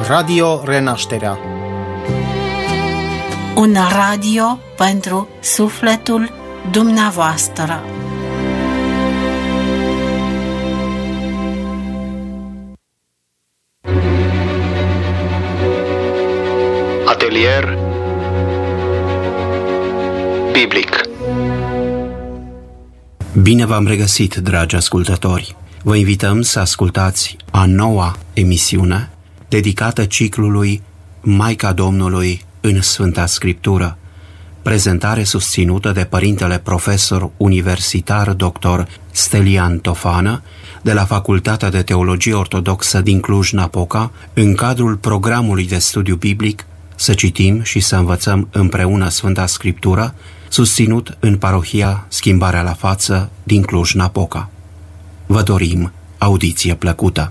Radio Renașterea. Un radio pentru sufletul dumneavoastră. Atelier Biblic. Bine v-am regăsit, dragi ascultători! Vă invităm să ascultați a noua emisiune dedicată ciclului Maica Domnului în Sfânta Scriptură, prezentare susținută de părintele profesor universitar dr. Stelian Tofană de la Facultatea de Teologie Ortodoxă din Cluj-Napoca, în cadrul programului de studiu biblic Să citim și să învățăm împreună Sfânta Scriptură, susținut în parohia Schimbarea la Față din Cluj-Napoca. Vă dorim audiție plăcută.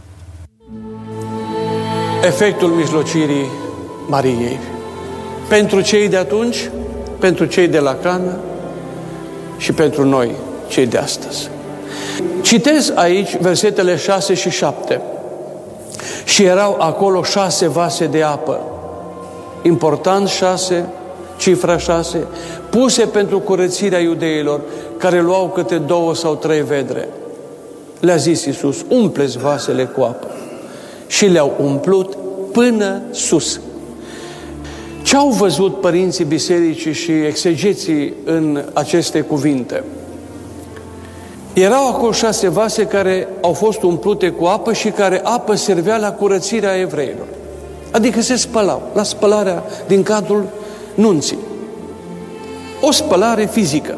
Efectul mijlocirii Mariei. Pentru cei de atunci, pentru cei de la Cana și pentru noi, cei de astăzi. Citez aici versetele 6 și 7. Și erau acolo 6 vase de apă. Important 6, cifra 6, puse pentru curățirea iudeilor, care luau câte 2 sau 3 vedre. Le-a zis Iisus, umpleți vasele cu apă. Și le-au umplut până sus. Ce au văzut părinții bisericii și exegeții în aceste cuvinte? Erau acolo 6 vase care au fost umplute cu apă și care apă servea la curățirea evreilor. Adică se spălau, la spălarea din cadrul nunții. O spălare fizică.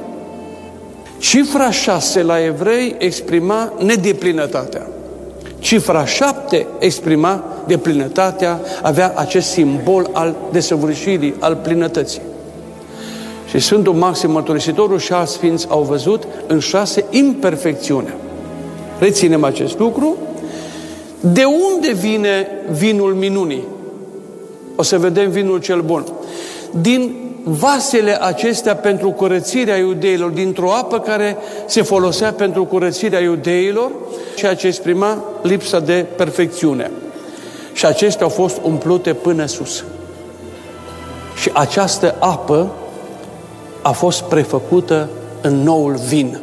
Cifra 6 la evrei exprima nedeplinătatea. Cifra 7 exprima deplinătatea, avea acest simbol al desăvârșirii, al plinătății. Și Sfântul Maxim Mărturisitorul și alți sfinți au văzut în 6 imperfecțiunea. Reținem acest lucru. De unde vine vinul minunii? O să vedem vinul cel bun. Din vasele acestea pentru curățirea iudeilor, dintr-o apă care se folosea pentru curățirea iudeilor, ceea ce exprima lipsa de perfecțiune. Și acestea au fost umplute până sus. Și această apă a fost prefăcută în noul vin.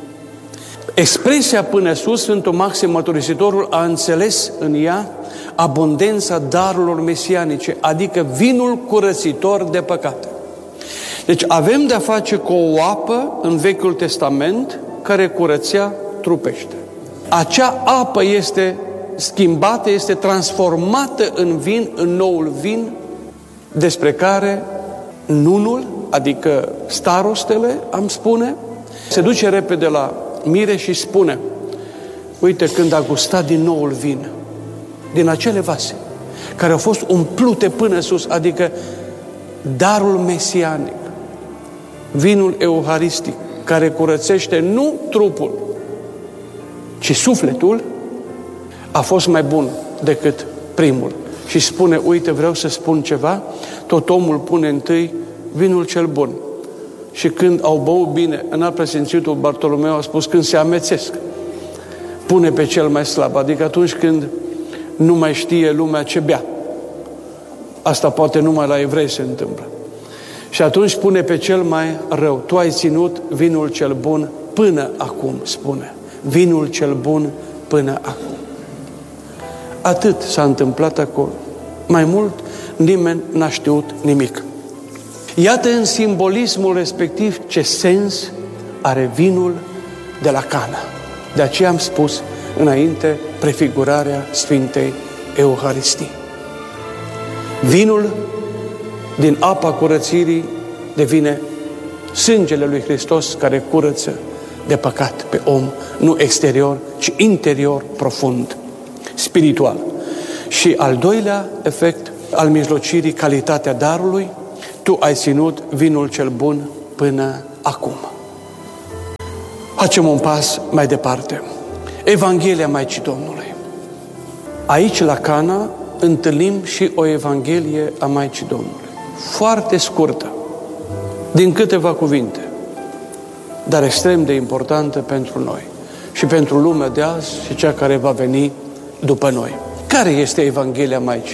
Expresia până sus, Sfântul Maxim Mărturisitorul a înțeles în ea abundența darurilor mesianice, adică vinul curățitor de păcate. Deci avem de-a face cu o apă în Vechiul Testament care curățea trupește. Acea apă este schimbată, este transformată în vin, în noul vin, despre care nunul, adică starostele, am spune, se duce repede la mire și spune, uite, când a gustat din noul vin, din acele vase, care au fost umplute până sus, adică darul mesianic, vinul euharistic, care curățește nu trupul, ci sufletul, a fost mai bun decât primul. Și spune, uite, vreau să spun ceva, tot omul pune întâi vinul cel bun. Și când au băut bine, în alt preasfințitul Bartolomeu a spus, când se amețesc, pune pe cel mai slab, adică atunci când nu mai știe lumea ce bea. Asta poate numai la evrei se întâmplă. Și atunci pune pe cel mai rău. Tu ai ținut vinul cel bun până acum, spune. Vinul cel bun până acum. Atât s-a întâmplat acolo. Mai mult, nimeni n-a știut nimic. Iată în simbolismul respectiv ce sens are vinul de la Cana. De aceea am spus înainte prefigurarea Sfintei Euharistii. Vinul din apa curățirii devine sângele lui Hristos care curăță de păcat pe om, nu exterior, ci interior, profund, spiritual. Și al doilea efect al mijlocirii, calitatea darului, tu ai ținut vinul cel bun până acum. Facem un pas mai departe. Evanghelia Maicii Domnului. Aici, la Cana, întâlnim și o Evanghelie a Maicii Domnului. Foarte scurtă, din câteva cuvinte, dar extrem de importantă pentru noi și pentru lumea de azi și cea care va veni după noi. Care este Evanghelia Maicii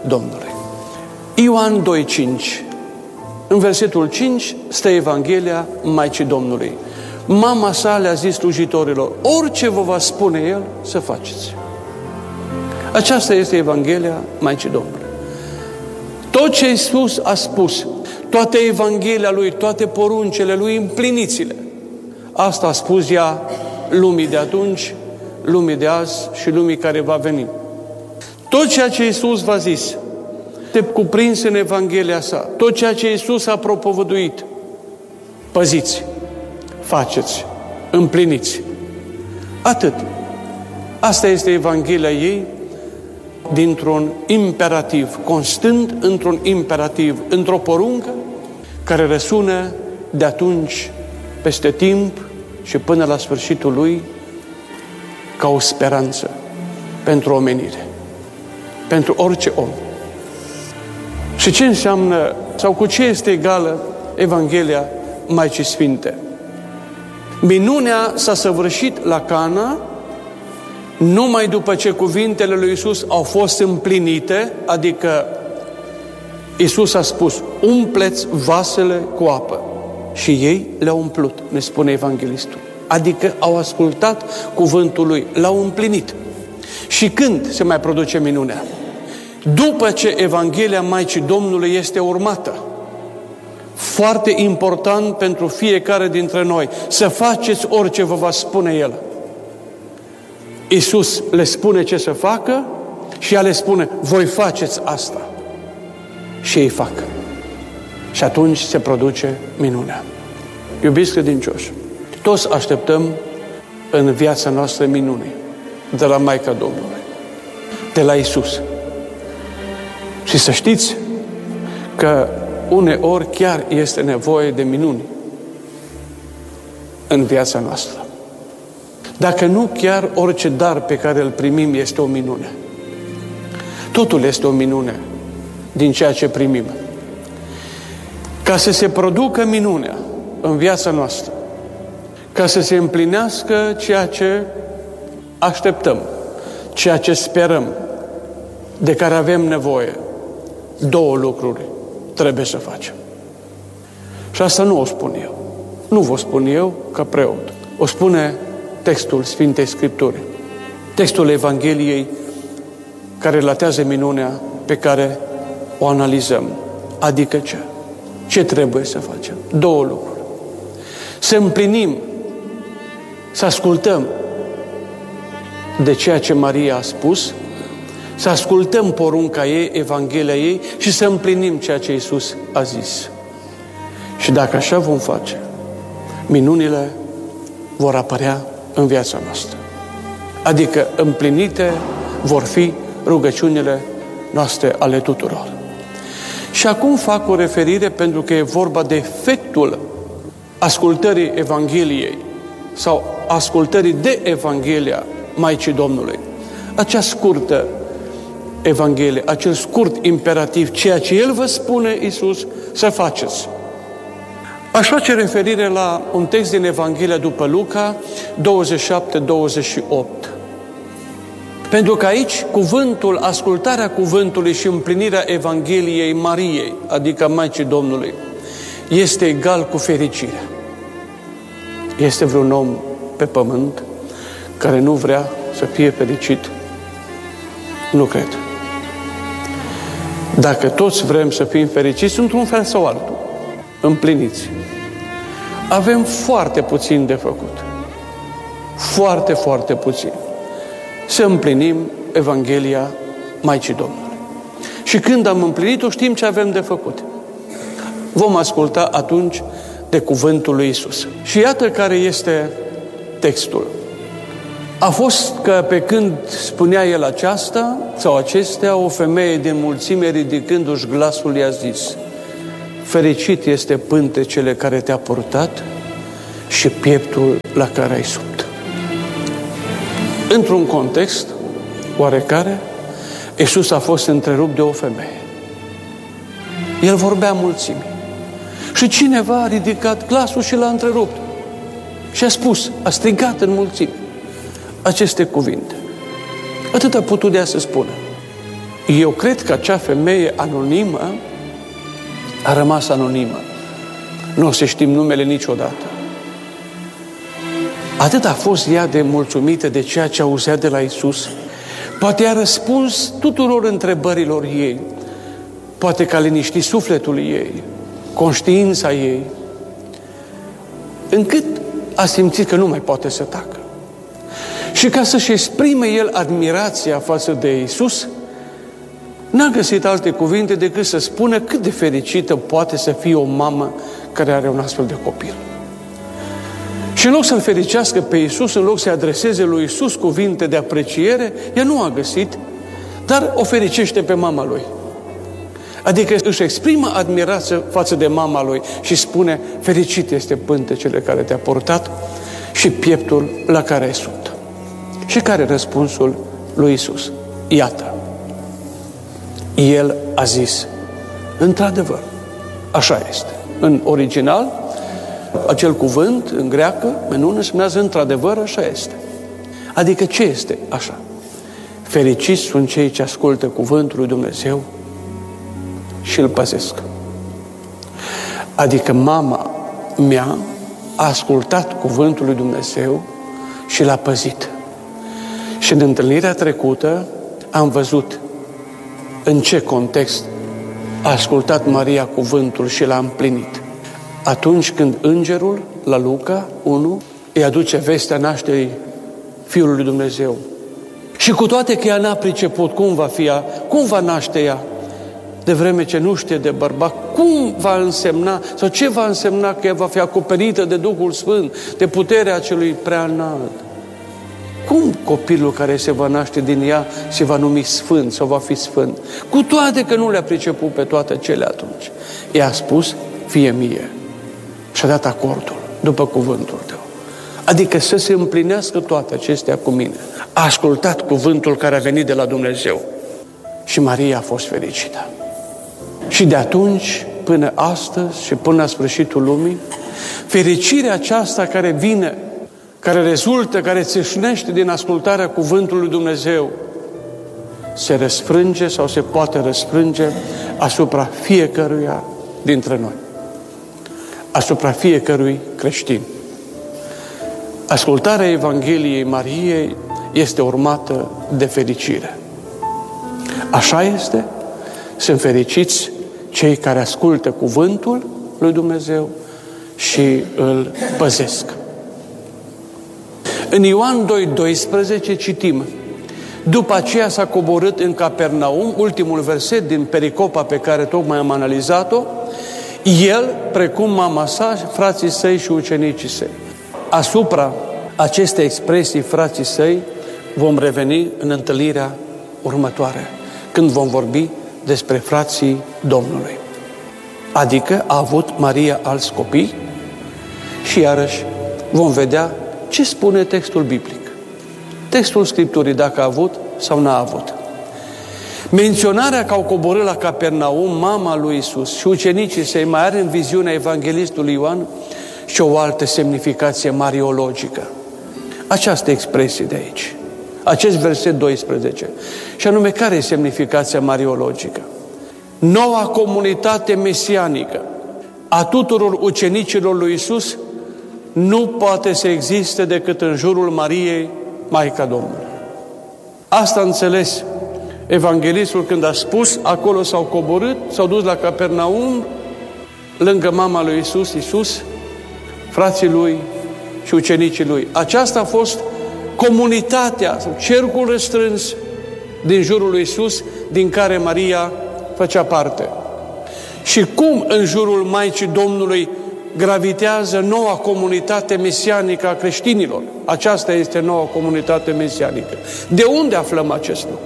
Domnului. Ioan 2,5. În versetul 5 stă Evanghelia Maicii Domnului. Mama sa le-a zis slujitorilor: orice vă va spune El, să faceți. Aceasta este Evanghelia Maicii Domnului. Tot ce Iisus a spus, toată Evanghelia Lui, toate poruncele Lui, împliniți-le. Asta a spus ea lumii de atunci, lumii de azi și lumii care va veni. Tot ceea ce Iisus v-a zis, te cuprins în Evanghelia sa, tot ceea ce Iisus a propovăduit, păziți, faceți, împliniți. Atât. Asta este Evanghelia ei, dintr-un imperativ, constând într-un imperativ, într-o poruncă care răsună de atunci peste timp și până la sfârșitul lui ca o speranță pentru omenire, pentru orice om. Și ce înseamnă, sau cu ce este egală Evanghelia Maicii Sfinte? Minunea s-a săvârșit la Cana numai după ce cuvintele lui Iisus au fost împlinite, adică Iisus a spus: umpleți vasele cu apă. Și ei le-au umplut, ne spune evanghelistul. Adică au ascultat cuvântul lui, l-au împlinit. Și când se mai produce minunea? După ce Evanghelia Maicii Domnului este urmată. Foarte important pentru fiecare dintre noi, să faceți orice vă va spune El. Iisus le spune ce să facă și ea le spune: voi faceți asta. Și ei fac. Și atunci se produce minunea. Iubiți credincioși, toți așteptăm în viața noastră minuni de la Maica Domnului, de la Iisus. Și să știți că uneori chiar este nevoie de minuni în viața noastră. Dacă nu, chiar orice dar pe care îl primim este o minune. Totul este o minune din ceea ce primim. Ca să se producă minunea în viața noastră, ca să se împlinească ceea ce așteptăm, ceea ce sperăm, de care avem nevoie, două lucruri trebuie să facem. Și asta nu o spun eu. Nu vă spun eu ca preot. O spune textul Sfintei Scripturi, textul Evangheliei care relatează minunea pe care o analizăm. Adică ce? Ce trebuie să facem? Două lucruri. Să împlinim, să ascultăm de ceea ce Maria a spus, să ascultăm porunca ei, Evanghelia ei și să împlinim ceea ce Iisus a zis. Și dacă așa vom face, minunile vor apărea în viața noastră. Adică împlinite vor fi rugăciunile noastre ale tuturor. Și acum fac o referire, pentru că e vorba de efectul ascultării Evangheliei sau ascultării de Evanghelia Maicii Domnului. Acea scurtă Evanghelie, acel scurt imperativ, ceea ce El vă spune, Iisus, să faceți. Aș face referire la un text din Evanghelia după Luca 27-28. Pentru că aici cuvântul, ascultarea cuvântului și împlinirea Evangheliei Mariei, adică Maicii Domnului, este egal cu fericirea. Este vreun om pe pământ care nu vrea să fie fericit? Nu cred. Dacă toți vrem să fim fericiți, într-un fel sau altul, împliniți, avem foarte puțin de făcut. Foarte, foarte puțin. Să împlinim Evanghelia Maicii Domnului. Și când am împlinit-o, știm ce avem de făcut. Vom asculta atunci de cuvântul lui Iisus. Și iată care este textul. A fost că pe când spunea el aceasta sau acestea, o femeie din mulțime, ridicându-și glasul, i-a zis: fericit este pântecele care te-a purtat și pieptul la care ai subt. Într-un context oarecare, Iisus a fost întrerupt de o femeie. El vorbea mulțimii. Și cineva a ridicat glasul și l-a întrerupt. Și a spus, a strigat în mulțime aceste cuvinte. Atât a putut ea să spună. Eu cred că acea femeie anonimă a rămas anonimă. Nu o să știm numele niciodată. Atât a fost ea de mulțumită de ceea ce auzea de la Iisus. Poate a răspuns tuturor întrebărilor ei. Poate că a liniștit sufletul ei, conștiința ei, încât a simțit că nu mai poate să tacă. Și ca să-și exprime el admirația față de Iisus, n-a găsit alte cuvinte decât să spună cât de fericită poate să fie o mamă care are un astfel de copil. Și în loc să-L fericească pe Iisus, în loc să-i adreseze lui Iisus cuvinte de apreciere, ea nu a găsit, dar o fericește pe mama lui. Adică își exprimă admirație față de mama lui și spune: fericit este pântecele care te-a purtat și pieptul la care ai sut. Și care e răspunsul lui Iisus? Iată. El a zis: într-adevăr, așa este. În original, acel cuvânt, în greacă, menună, spunează într-adevăr, așa este. Adică ce este așa? Fericiți sunt cei ce ascultă cuvântul lui Dumnezeu și îl păzesc. Adică mama mea a ascultat cuvântul lui Dumnezeu și l-a păzit. Și în întâlnirea trecută am văzut în ce context a ascultat Maria cuvântul și l-a împlinit. Atunci când îngerul, la Luca 1, îi aduce vestea nașterii Fiului lui Dumnezeu. Și cu toate că ea n-a priceput cum va naște ea, de vreme ce nu știe de bărbat, cum va însemna, sau ce va însemna că ea va fi acoperită de Duhul Sfânt, de puterea celui prea înalt. Cum copilul care se va naște din ea se va numi sfânt sau va fi sfânt? Cu toate că nu le-a priceput pe toate cele atunci. Ea a spus: fie mie. Și-a dat acordul după cuvântul tău. Adică să se împlinească toate acestea cu mine. A ascultat cuvântul care a venit de la Dumnezeu. Și Maria a fost fericită. Și de atunci până astăzi și până la sfârșitul lumii, fericirea aceasta care vine, care rezultă, care țâșnește din ascultarea cuvântului lui Dumnezeu, se răsfrânge sau se poate răsfrânge asupra fiecăruia dintre noi, asupra fiecărui creștin. Ascultarea Evangheliei Mariei este urmată de fericire. Așa este, sunt fericiți cei care ascultă cuvântul lui Dumnezeu și îl păzesc. În Ioan 2,12 citim: după aceea s-a coborât în Capernaum, ultimul verset din pericopa pe care tocmai am analizat-o, el, precum mama sa, frații săi și ucenicii săi. Asupra acestei expresii, frații săi, vom reveni în întâlnirea următoare, când vom vorbi despre frații Domnului. Adică a avut Maria alți copii și iarăși vom vedea ce spune textul biblic. Textul Scripturii, dacă a avut sau n-a avut. Menționarea că au coborât la Capernaum mama lui Iisus și ucenicii săi mai are în viziunea evanghelistului Ioan și o altă semnificație mariologică. Această expresie de aici, acest verset 12. Și anume, care e semnificația mariologică? Noua comunitate mesianică a tuturor ucenicilor lui Iisus nu poate să existe decât în jurul Mariei, Maica Domnului. Asta a înțeles evanghelistul când a spus: acolo s-au coborât, s-au dus la Capernaum, lângă mama lui Iisus, frații lui și ucenicii lui. Aceasta a fost comunitatea, cercul restrâns din jurul lui Iisus, din care Maria făcea parte. Și cum în jurul Maicii Domnului gravitează noua comunitate mesianică a creștinilor. Aceasta este noua comunitate mesianică. De unde aflăm acest lucru?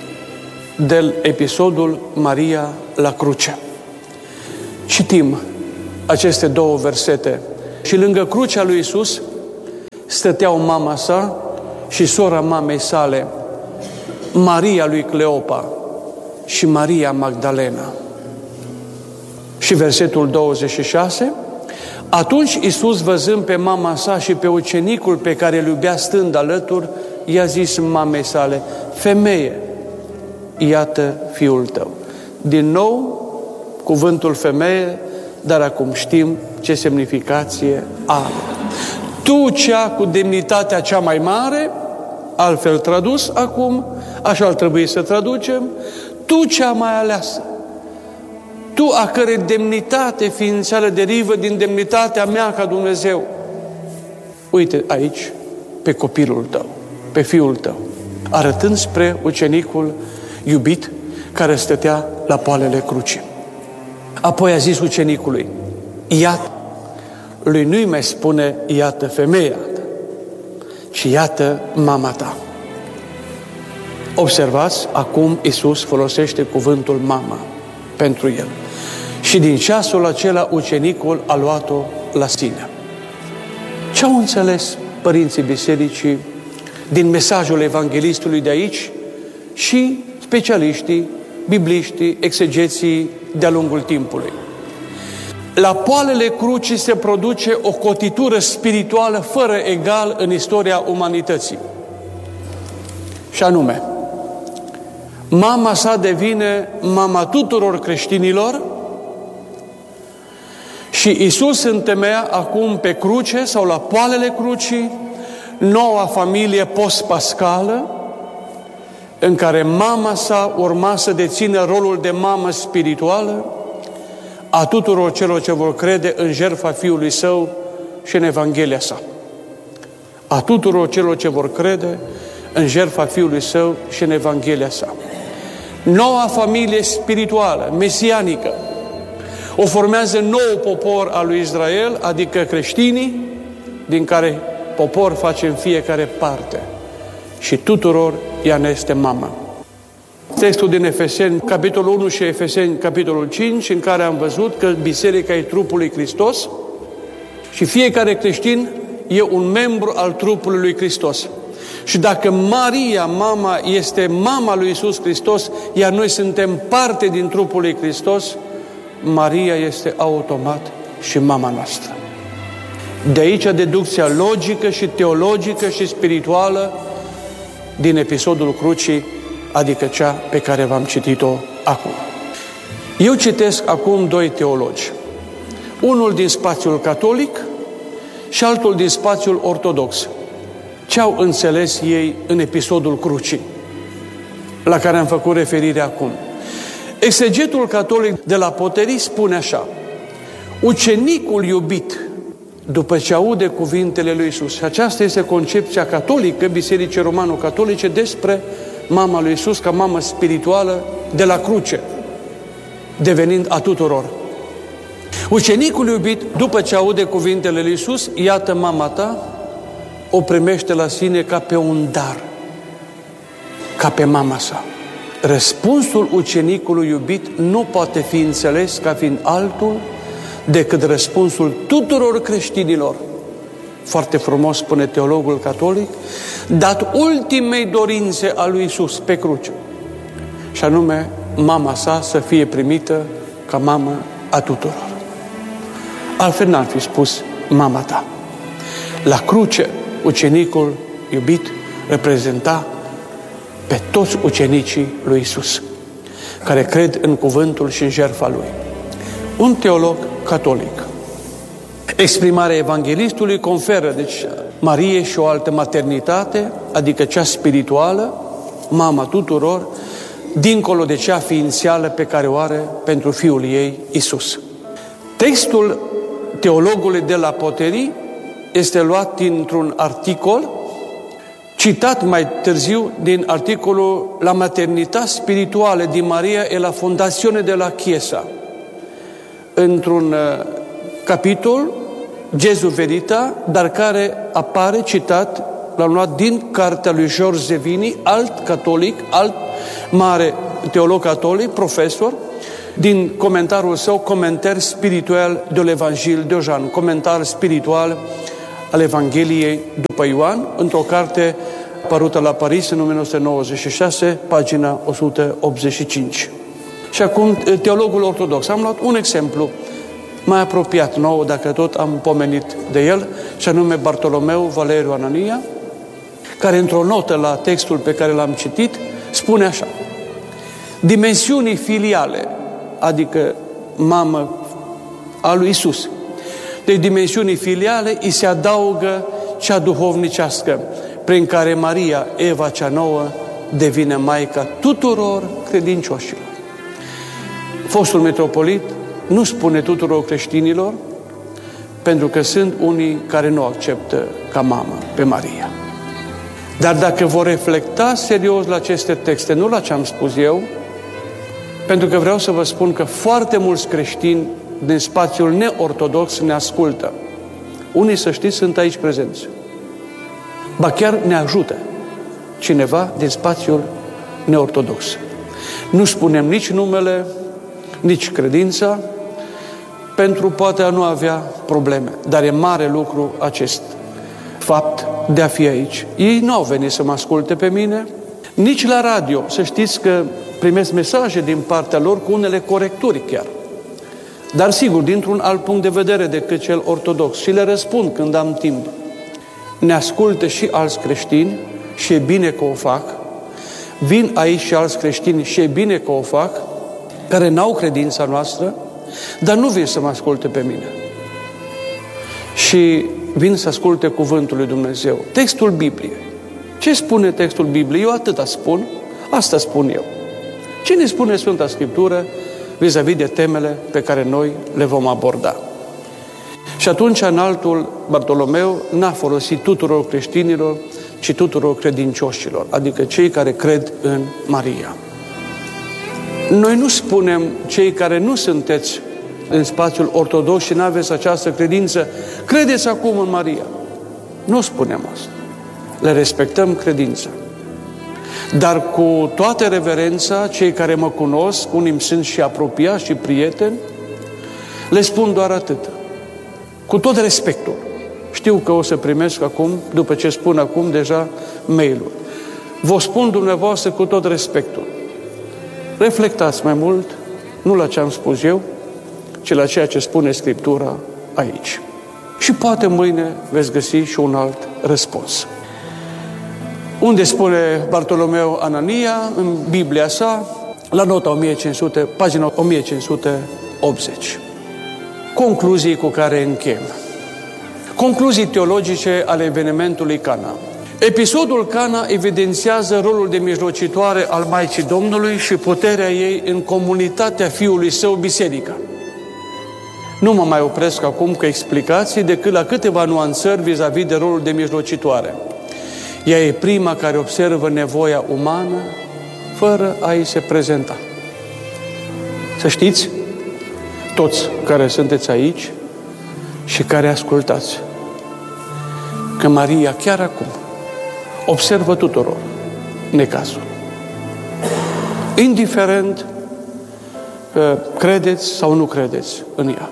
De episodul Maria la cruce. Citim aceste două versete. Și lângă crucea lui Iisus stăteau mama sa și sora mamei sale, Maria lui Cleopa și Maria Magdalena. Și versetul 26: atunci Iisus, văzând pe mama sa și pe ucenicul pe care îl iubea stând alături, i-a zis mamei sale: femeie, iată fiul tău. Din nou, cuvântul femeie, dar acum știm ce semnificație are. Tu, cea cu demnitatea cea mai mare, altfel tradus acum, așa ar trebui să traducem, tu cea mai aleasă, tu a cărei demnitate ființială derivă din demnitatea mea ca Dumnezeu. Uite aici pe copilul tău, pe fiul tău, arătând spre ucenicul iubit care stătea la poalele crucii. Apoi a zis ucenicului, iată, lui nu-i mai spune, iată femeia ta, ci iată mama ta. Observați, acum Iisus folosește cuvântul mama pentru el. Și din ceasul acela ucenicul a luat-o la sine. Ce au înțeles părinții bisericii din mesajul evanghelistului de aici și specialiștii, bibliștii, exegeții de-a lungul timpului? La poalele crucii se produce o cotitură spirituală fără egal în istoria umanității. Și anume, mama sa devine mama tuturor creștinilor și Iisus întemeia acum pe cruce sau la poalele crucii noua familie post-pascală în care mama sa urma să dețină rolul de mamă spirituală a tuturor celor ce vor crede în jertfa Fiului Său și în Evanghelia sa. A tuturor celor ce vor crede în jertfa Fiului Său și în Evanghelia sa. Noua familie spirituală, mesianică, o formează nou popor al lui Israel, adică creștinii, din care popor facem fiecare parte. Și tuturor ea ne este mamă. Textul din Efeseni, capitolul 1 și Efeseni, capitolul 5, în care am văzut că biserica e trupul lui Hristos și fiecare creștin e un membru al trupului lui Hristos. Și dacă Maria, mama, este mama lui Iisus Hristos, iar noi suntem parte din trupul lui Hristos, Maria este automat și mama noastră. De aici deducția logică și teologică și spirituală din episodul crucii, adică cea pe care v-am citit-o acum. Eu citesc acum doi teologi. Unul din spațiul catolic și altul din spațiul ortodox. Ce au înțeles ei în episodul crucii, la care am făcut referire acum? Exegetul catolic de la Poterii spune așa: ucenicul iubit, după ce aude cuvintele lui Iisus, și aceasta este concepția catolică, Bisericii Romano-Catolice, despre mama lui Iisus ca mamă spirituală de la cruce, devenind a tuturor. Ucenicul iubit, după ce aude cuvintele lui Iisus, iată mama ta, o primește la sine ca pe un dar, ca pe mama sa. Răspunsul ucenicului iubit nu poate fi înțeles ca fiind altul decât răspunsul tuturor creștinilor, foarte frumos spune teologul catolic, dat ultimei dorințe a lui Iisus pe cruce, și anume mama sa să fie primită ca mamă a tuturor. Altfel n-ar fi spus mama ta. La cruce, ucenicul iubit reprezenta pe toți ucenicii lui Iisus, care cred în cuvântul și în jertfa lui. Un teolog catolic, exprimarea evanghelistului, conferă, deci, Marie și o altă maternitate, adică cea spirituală, mama tuturor, dincolo de cea ființială pe care o are pentru Fiul ei, Iisus. Textul teologului de la Poterii este luat dintr-un articol citat mai târziu din articolul La maternitate spirituală din Maria e la Fondazione de la Chiesa, într-un capitol Gesù Verita, dar care apare citat, l-am luat din cartea lui George Zevini, alt catolic, alt mare teolog catolic, profesor, din comentariul său, Comentar spiritual de l'Evangile de Jean, comentar spiritual al Evangheliei după Ioan, într-o carte apărută la Paris în 1996, pagina 185. Și acum, teologul ortodox. Am luat un exemplu mai apropiat nouă, dacă tot am pomenit de el, și anume Bartolomeu Valeriu Anania, care într-o notă la textul pe care l-am citit, spune așa: dimensiunii filiale, adică mamă a lui Iisus. Deci dimensiunii filiale îi se adaugă cea duhovnicească, prin care Maria, Eva cea nouă, devine maica tuturor credincioșilor. Fostul metropolit nu spune tuturor creștinilor, pentru că sunt unii care nu acceptă ca mamă pe Maria. Dar dacă vor reflecta serios la aceste texte, nu la ce am spus eu, pentru că vreau să vă spun că foarte mulți creștini din spațiul neortodox ne ascultă. Unii, să știți, sunt aici prezenți. Ba chiar ne ajută cineva din spațiul neortodox. Nu spunem nici numele, nici credința, pentru poate a nu avea probleme. Dar e mare lucru acest fapt de a fi aici. Ei nu au venit să mă asculte pe mine, nici la radio. Să știți că primesc mesaje din partea lor cu unele corecturi chiar. Dar sigur, dintr-un alt punct de vedere decât cel ortodox. Și le răspund când am timp. Ne ascultă și alți creștini și e bine că o fac. Vin aici și alți creștini și e bine că o fac, care n-au credința noastră, dar nu vin să mă asculte pe mine. Și vin să asculte cuvântul lui Dumnezeu. Textul Bibliei. Ce spune textul Bibliei? Eu atâta spun, asta spun eu. Ce ne spune Sfânta Scriptură vis-a-vis de temele pe care noi le vom aborda? Și atunci înaltul Bartolomeu n-a folosit tuturor creștinilor, ci tuturor credincioșilor, adică cei care cred în Maria. Noi nu spunem cei care nu sunteți în spațiul ortodox și n-aveți această credință, credeți acum în Maria. Nu spunem asta. Le respectăm credința. Dar cu toată reverența, cei care mă cunosc, unii îmi sunt și apropiați și prieteni, le spun doar atât. Cu tot respectul. Știu că o să primesc acum, după ce spun acum, deja mail-ul. Vă spun dumneavoastră cu tot respectul. Reflectați mai mult, nu la ce am spus eu, ci la ceea ce spune Scriptura aici. Și poate mâine veți găsi și un alt răspuns. Unde spune Bartolomeu Anania în Biblia sa, la nota 1500, pagina 1580. Concluzii cu care închem. Concluzii teologice ale evenimentului Cana. Episodul Cana evidențiază rolul de mijlocitoare al Maicii Domnului și puterea ei în comunitatea Fiului Său, biserica. Nu mă mai opresc acum cu explicații decât la câteva nuanțări vis-a-vis de rolul de mijlocitoare. Ea e prima care observă nevoia umană fără a-i se prezenta. Să știți, toți care sunteți aici și care ascultați, că Maria chiar acum observă tuturor necazul. Indiferent că credeți sau nu credeți în ea.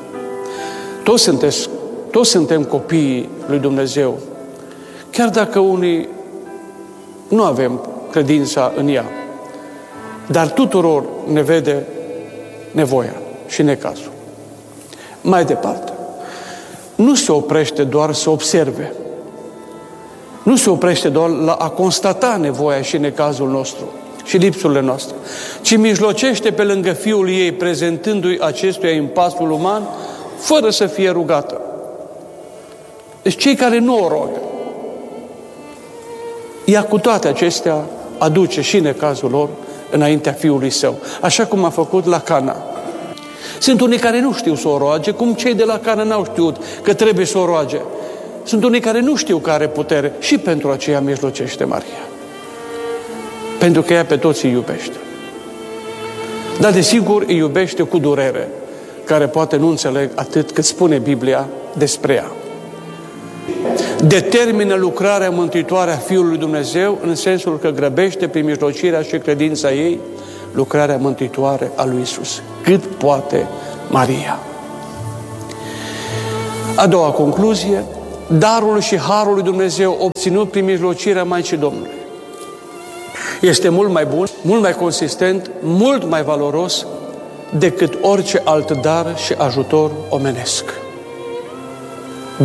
Toți suntem copiii lui Dumnezeu, chiar dacă unii nu avem credința în ea, dar tuturor ne vede nevoia și necazul. Mai departe, nu se oprește doar să observe, nu se oprește doar la a constata nevoia și necazul nostru și lipsurile noastre, ci mijlocește pe lângă Fiul ei, prezentându-i acestuia impasul uman, fără să fie rugată. Deci cei care nu o rogă, ea cu toate acestea aduce și necazul lor înaintea Fiului Său, așa cum a făcut la Cana. Sunt unii care nu știu să o roage, cum cei de la Cana n-au știut că trebuie să o roage. Sunt unii care nu știu că are putere și pentru aceea mijlocește Maria. Pentru că ea pe toți îi iubește. Dar desigur îi iubește cu durere, care poate nu înțeleg atât cât spune Biblia despre ea. Determină lucrarea mântuitoare a Fiului Dumnezeu în sensul că grăbește prin mijlocirea și credința ei lucrarea mântuitoare a lui Iisus. Cât poate Maria. A doua concluzie, darul și harul lui Dumnezeu obținut prin mijlocirea Maicii Domnului este mult mai bun, mult mai consistent, mult mai valoros decât orice alt dar și ajutor omenesc.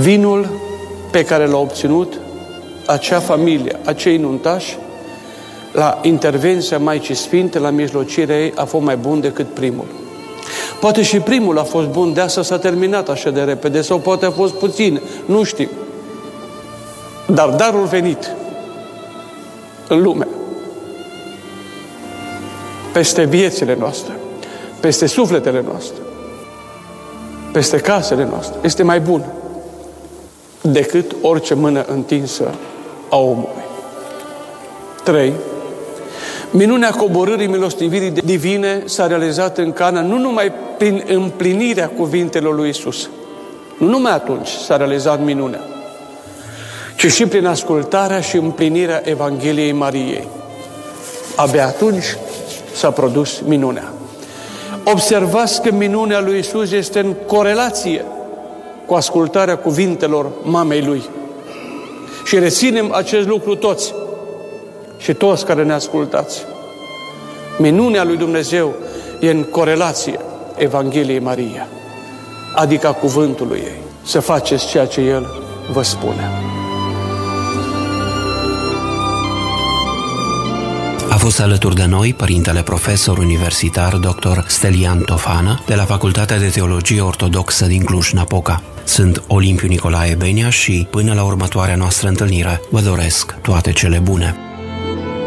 Vinul pe care l-a obținut acea familie, acei nuntași, la intervenția Maicii Sfinte, la mijlocirea ei, a fost mai bun decât primul. Poate și primul a fost bun, de asta s-a terminat așa de repede, sau poate a fost puțin, nu știu. Dar darul venit în lume, peste viețile noastre, peste sufletele noastre, peste casele noastre, este mai bun decât orice mână întinsă a omului. 3. Minunea coborârii milostivirii divine s-a realizat în Cana nu numai prin împlinirea cuvintelor lui Iisus. Nu numai atunci s-a realizat minunea, ci și prin ascultarea și împlinirea Evangheliei Mariei. Abia atunci s-a produs minunea. Observați că minunea lui Iisus este în corelație cu ascultarea cuvintelor mamei Lui. Și reținem acest lucru toți. Și toți care ne ascultați. Minunea lui Dumnezeu e în corelație Evangheliei Maria, adică a cuvântului ei. Să faceți ceea ce El vă spune. A fost alături de noi părintele profesor universitar dr. Stelian Tofană de la Facultatea de Teologie Ortodoxă din Cluj-Napoca. Sunt Olimpiu Nicolae Benia și până la următoarea noastră întâlnire vă doresc toate cele bune.